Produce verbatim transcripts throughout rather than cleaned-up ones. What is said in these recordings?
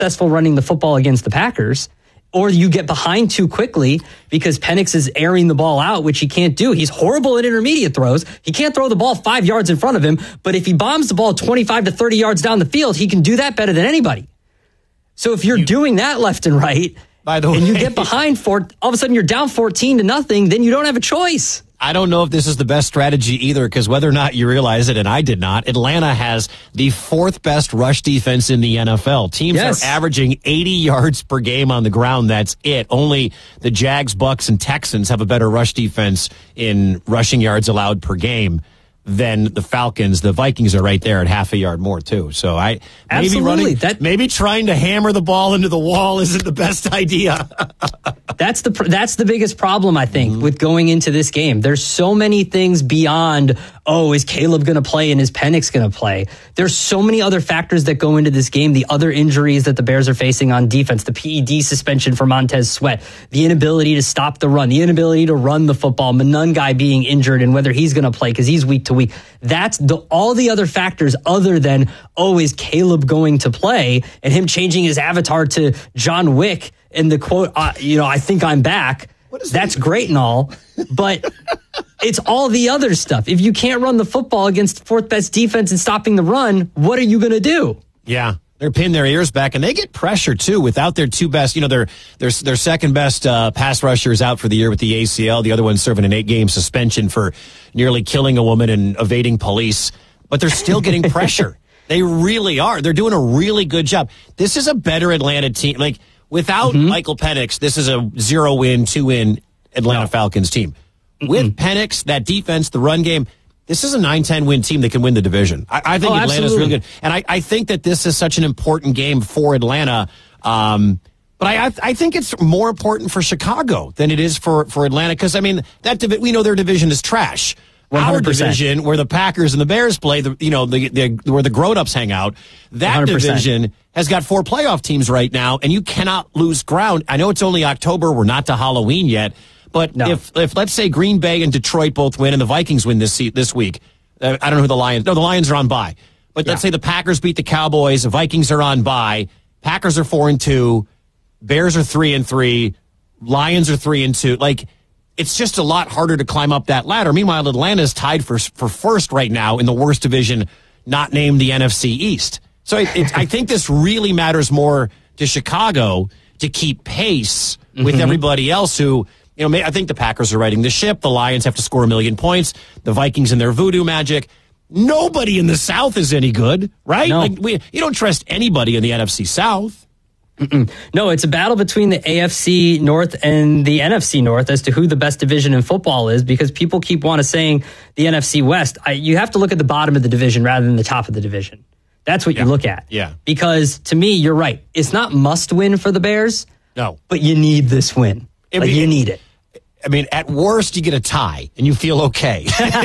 successful running the football against the Packers, or you get behind too quickly because Penix is airing the ball out, which he can't do. He's horrible at intermediate throws. He can't throw the ball five yards in front of him, but if he bombs the ball twenty-five to thirty yards down the field, he can do that better than anybody. So if you're you, doing that left and right, by the way, and you get behind four, all of a sudden you're down fourteen to nothing, then you don't have a choice. I don't know if this is the best strategy either, because whether or not you realize it, and I did not, Atlanta has the fourth best rush defense in the N F L. Teams yes. are averaging eighty yards per game on the ground. That's it. Only the Jags, Bucks, and Texans have a better rush defense in rushing yards allowed per game than the Falcons. The Vikings are right there at half a yard more too. So I maybe Absolutely. running, that, maybe trying to hammer the ball into the wall isn't the best idea. That's the that's the biggest problem, I think, mm-hmm. with going into this game. There's so many things beyond, oh, is Caleb going to play and is Penix going to play? There's so many other factors that go into this game. The other injuries that the Bears are facing on defense, the P E D suspension for Montez Sweat, the inability to stop the run, the inability to run the football, Monangai being injured and whether he's going to play because he's week to week. That's the all the other factors other than, oh, is Caleb going to play? And him changing his avatar to John Wick and the quote, uh, you know, I think I'm back. That's great and all, but it's all the other stuff. If you can't run the football against fourth best defense and stopping the run, what are you going to do? Yeah. They're pinning their ears back, and they get pressure, too, without their two best. You know, their their, their second best uh, pass rusher is out for the year with the A C L. The other one's serving an eight-game suspension for nearly killing a woman and evading police. But they're still getting pressure. They really are. They're doing a really good job. This is a better Atlanta team. Like, without mm-hmm. Michael Penix, this is a zero-win, two-win Atlanta no. Falcons team. Mm-hmm. With Penix, that defense, the run game, this is a nine ten win team that can win the division. I, I think oh, Atlanta's really good. And I, I think that this is such an important game for Atlanta. Um, but I, I, I think it's more important for Chicago than it is for, for Atlanta. Because, I mean, that divi- we know their division is trash. one hundred percent. Our division, where the Packers and the Bears play, the, you know, the, the, where the grown-ups hang out, that one hundred percent. Division has got four playoff teams right now, and you cannot lose ground. I know it's only October. We're not to Halloween yet. But no. if, if let's say Green Bay and Detroit both win and the Vikings win this this week, uh, I don't know who the Lions, no, the Lions are on bye. But yeah. let's say the Packers beat the Cowboys, the Vikings are on bye, Packers are four and two, Bears are three and three, Lions are three and two. Like, it's just a lot harder to climb up that ladder. Meanwhile, Atlanta is tied for for first right now in the worst division, not named the N F C East. So it, it, I think this really matters more to Chicago to keep pace with mm-hmm. everybody else who. You know, I think the Packers are riding the ship. The Lions have to score a million points. The Vikings and their voodoo magic. Nobody in the South is any good, right? No. Like we, you don't trust anybody in the N F C South. Mm-mm. No, it's a battle between the A F C North and the N F C North as to who the best division in football is, because people keep want to saying the N F C West. I, you have to look at the bottom of the division rather than the top of the division. That's what yeah. you look at. Yeah. Because to me, you're right. It's not must win for the Bears. No. But you need this win. It, like, it, you need it. I mean, at worst, you get a tie, and you feel okay.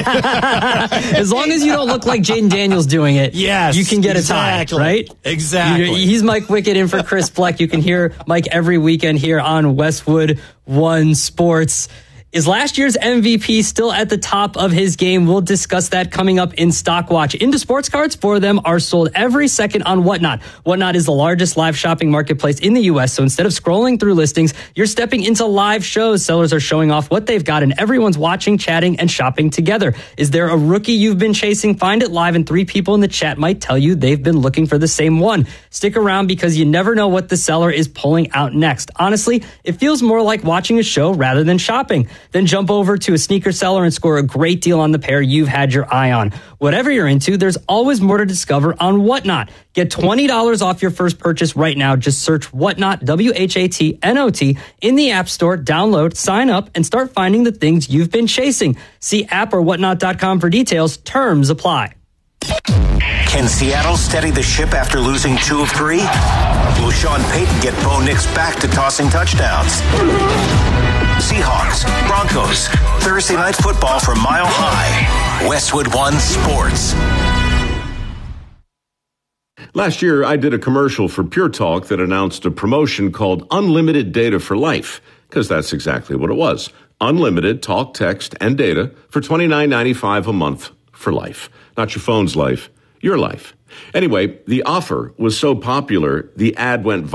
As long as you don't look like Jaden Daniels doing it, yes, you can get exactly. a tie, right? Exactly. You, he's Mike Wickett in for Chris Fleck. You can hear Mike every weekend here on Westwood One Sports. Is last year's M V P still at the top of his game? We'll discuss that coming up in Stock Watch. Into sports cards, four of them are sold every second on Whatnot. Whatnot is the largest live shopping marketplace in the U S, so instead of scrolling through listings, you're stepping into live shows. Sellers are showing off what they've got, and everyone's watching, chatting, and shopping together. Is there a rookie you've been chasing? Find it live, and three people in the chat might tell you they've been looking for the same one. Stick around because you never know what the seller is pulling out next. Honestly, it feels more like watching a show rather than shopping. Then jump over to a sneaker seller and score a great deal on the pair you've had your eye on. Whatever you're into, there's always more to discover on Whatnot. Get twenty dollars off your first purchase right now. Just search Whatnot, W H A T N O T, in the App Store, download, sign up, and start finding the things you've been chasing. See app or whatnot dot com for details. Terms apply. Can Seattle steady the ship after losing two of three? Will Sean Payton get Bo Nix back to tossing touchdowns? Seahawks, Broncos, Thursday Night Football from Mile High. Westwood One Sports. Last year, I did a commercial for Pure Talk that announced a promotion called Unlimited Data for Life, because that's exactly what it was. Unlimited talk, text, and data for twenty-nine ninety-five a month for life. Not your phone's life, your life. Anyway, the offer was so popular, the ad went